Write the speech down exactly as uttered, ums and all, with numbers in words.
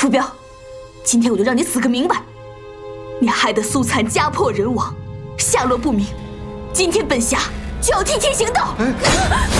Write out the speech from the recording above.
傅彪，今天我就让你死个明白！你害得苏灿家破人亡，下落不明，今天本侠就要替天行道。哎